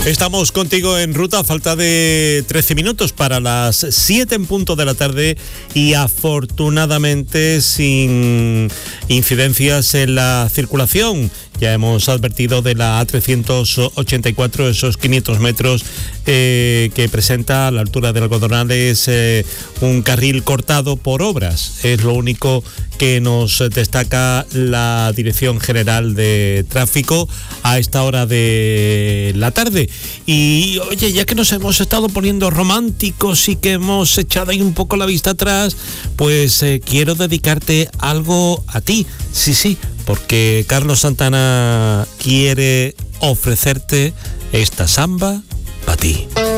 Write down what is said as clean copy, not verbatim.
Estamos contigo en ruta, a falta de 13 minutos para las 7 en punto de la tarde y afortunadamente sin incidencias en la circulación. Ya hemos advertido de la A384, esos 500 metros que presenta a la altura de Algodonales un carril cortado por obras. Es lo único que nos destaca la Dirección General de Tráfico a esta hora de la tarde. Y oye, ya que nos hemos estado poniendo románticos y que hemos echado ahí un poco la vista atrás, pues quiero dedicarte algo a ti. Sí, porque Carlos Santana quiere ofrecerte esta samba para ti.